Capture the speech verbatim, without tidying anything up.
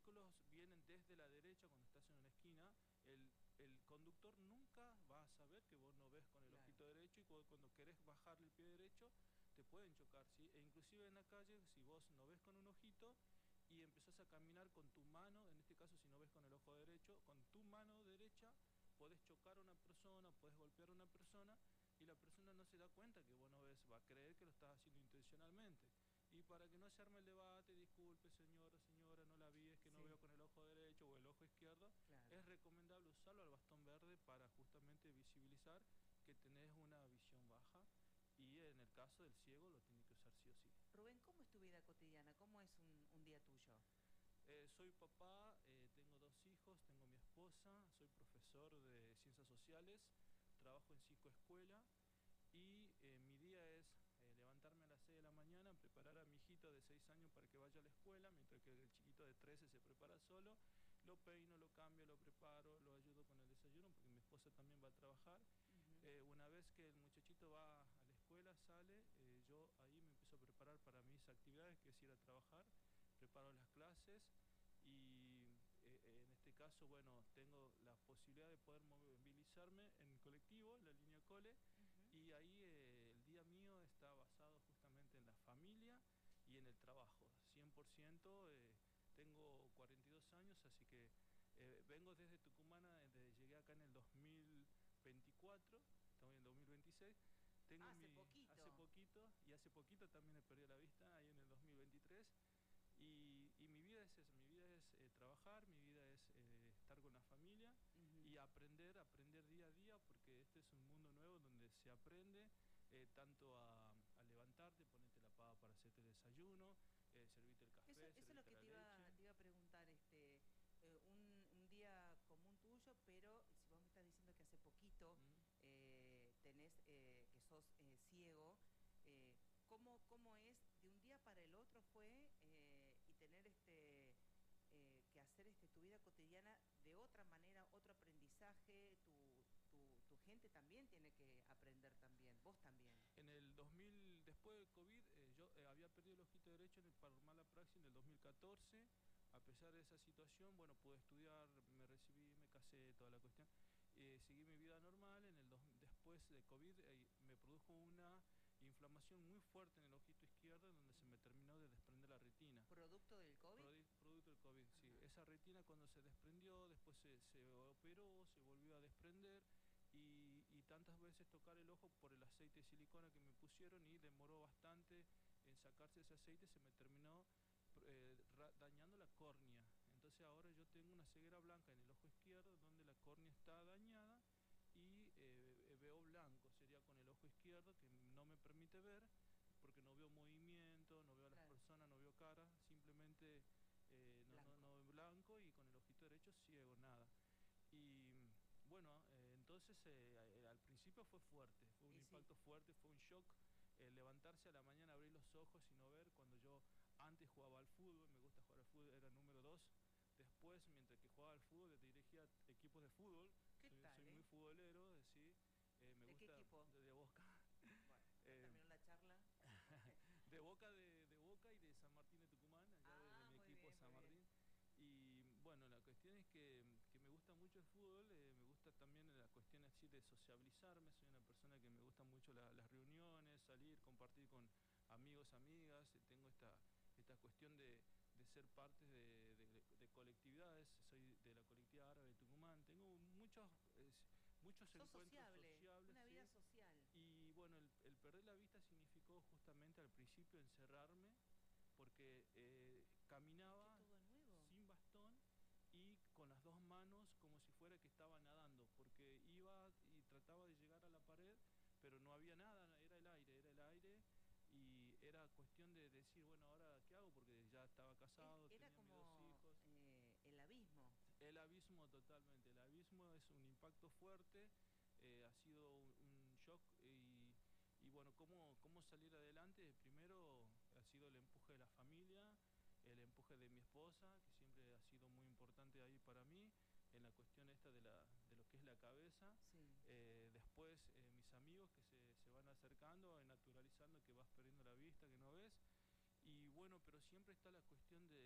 vehículos vienen desde la derecha cuando estás en una esquina, el, el conductor nunca va a saber que vos no ves con el Claro. ojito derecho y cuando, cuando querés bajar el pie derecho te pueden chocar, ¿sí? E inclusive en la calle, si vos no ves con un ojito y empezás a caminar con tu mano, en este caso si no ves con el ojo derecho, con tu mano derecha podés chocar a una persona, podés golpear a una persona y la persona no se da cuenta que vos no ves, va a creer que lo estás haciendo intencionalmente. Y para que no se arme el debate, disculpe señora, señora, no la vi, es que no Sí. veo con el ojo derecho o el ojo izquierdo, Claro. es recomendable usarlo al bastón verde para justamente visibilizar que tenés una visión baja y en el caso del ciego lo tiene que usar sí o sí. Rubén, ¿cómo es tu vida cotidiana? ¿Cómo es un, un día tuyo? Eh, soy papá, eh, tengo dos hijos, tengo mi esposa, soy profesor de ciencias sociales, trabajo en psicoescuela y eh, mi día es eh, levantarme a las seis de la mañana, preparar a mi hijito de seis años para que vaya a la escuela, mientras que el chiquito de trece se prepara solo, lo peino, lo cambio, lo preparo, lo ayudo con el desayuno porque mi esposa también va a trabajar. Uh-huh. Eh, una vez que el muchachito va a la escuela, sale, eh, yo ahí me empiezo a preparar para mis actividades, que es ir a trabajar, preparo las clases y eh, en este caso, bueno, tengo la posibilidad de poder movilizarme en colectivo, en la línea cole, Uh-huh. y ahí eh, el día mío está basado justamente en la familia y en el trabajo, cien por ciento, eh, tengo cuarenta y dos años, así que eh, vengo desde Tucumán, desde, llegué acá en el dos mil veinticuatro, estamos en el dos mil veintiséis, tengo Hace mi, hace poquito. poquito, y hace poquito también he perdido la vista, ahí en el dos mil veintitrés, y, y mi vida es eso, mi vida es eh, trabajar, mi vida es eh, estar con la familia Uh-huh. y aprender, aprender día a día, porque este es un mundo nuevo donde se aprende eh, tanto a, a levantarte, ponerte la pava para hacerte el desayuno, eh, servirte el Eso, café, eso es lo servirte que la te leche. iba, te iba a preguntar, este, eh, un, un día común tuyo, pero si vos me estás diciendo que hace poquito ¿Mm? eh, tenés, eh, que sos eh, ciego, eh, ¿cómo, ¿cómo es de un día para el otro fue eh, y tener este eh, que hacer este tu vida cotidiana de otra manera, otro aprendizaje, tu, tu, tu gente también tiene que aprender también, vos también? En el dos mil, después del COVID, eh, yo eh, había perdido el ojito derecho en el par mala praxis en el dos mil catorce. A pesar de esa situación, bueno, pude estudiar, me recibí, me casé, toda la cuestión. Eh, seguí mi vida normal. En el dos, después de COVID eh, me produjo una inflamación muy fuerte en el ojito izquierdo, donde se me terminó de desprender la retina. ¿Producto del COVID? Produ- Producto del COVID, sí. Ajá. Esa retina cuando se desprendió, después se, se operó, se volvió a desprender y, y tantas veces tocar el ojo por el aceite de silicona que me pusieron y demoró bastante en sacarse ese aceite, se me terminó eh, ra- dañando la córnea. Entonces ahora yo tengo una ceguera blanca en el ojo izquierdo donde la córnea está dañada y eh, veo blanco, sería con el ojo izquierdo que no me permite ver porque no veo movimiento, no veo a las Claro, personas, no veo cara, simplemente eh, no, no, blanco. no blanco y con el ojito derecho ciego, nada. Y bueno, eh, entonces eh, al principio fue fuerte, fue un Y sí, impacto fuerte, fue un shock. Eh, levantarse a la mañana, abrir los ojos y no ver, cuando yo antes jugaba al fútbol, me gusta jugar al fútbol, era número dos. Después, mientras que jugaba al fútbol, dirigía equipos de fútbol, ¿qué soy, soy tal, muy eh? futbolero, sí, eh, me ¿De qué gusta equipo? de, de Boca. Bueno, ya eh, terminó la charla. de Boca de, de Boca y de San Martín de Tucumán, allá de, de Ah, mi muy equipo bien, muy San bien. Martín. Y bueno, la cuestión es que, que me gusta mucho el fútbol, eh, me gusta también la cuestión así de sociabilizarme, soy una persona que me gusta mucho la, las reuniones, salir, compartir con amigos, amigas, eh, tengo esta, esta cuestión de, de ser parte de, de, de colectividades, soy de la colectividad árabe de Tucumán, tengo muchos, eh, muchos Sos encuentros sociable, sociables, una vida ¿sí? social. Y bueno, el, el perder la vista significó justamente al principio encerrarme porque eh, Es que caminaba todo nuevo. sin bastón y con las dos manos como si fuera que estaba nadando, porque iba y trataba de llegar a la pared, pero no había nada, era el aire, era el aire y era cuestión de decir, bueno, ahora qué hago, porque ya estaba Es- casado, era tenía mis dos como hijos. eh, el abismo. El abismo totalmente, el abismo es un impacto fuerte, eh, ha sido un, un shock y, y bueno, ¿cómo, ¿cómo salir adelante? Primero ha sido el empuje de la familia, el empuje de mi esposa, que siempre ha sido muy importante ahí para mí, en la cuestión esta de, la, de lo que es la cabeza. Sí. Eh, después eh, mis amigos que se, se van acercando, eh, naturalizando que vas perdiendo la vista, que no ves. Y bueno, pero siempre está la cuestión